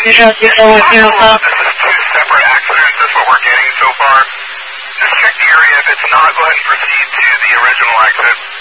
This is two separate accidents. That's what we're getting so far. Just check the area. If it's not, go ahead and proceed to the original exit.